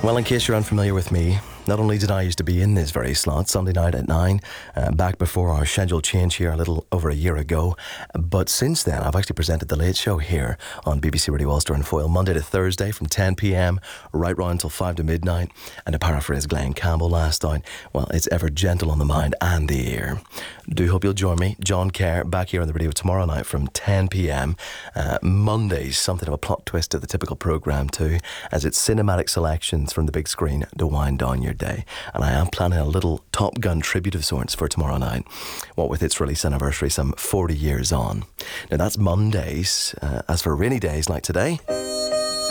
Well, in case you're unfamiliar with me, not only did I used to be in this very slot Sunday night at 9, back before our schedule change here a little over a year ago, but since then I've actually presented The Late Show here on BBC Radio Ulster and Foyle Monday to Thursday from 10pm right round till 5 to midnight, and to paraphrase Glenn Campbell last night, well, it's ever gentle on the mind and the ear. Do hope you'll join me, John Kerr, back here on the radio tomorrow night from 10pm. Monday's something of a plot twist to the typical programme too, as it's cinematic selections from the big screen to wind down your day. And I am planning a little Top Gun tribute of sorts for tomorrow night, what with its release anniversary some 40 years on. Now that's Mondays. As for rainy days like today,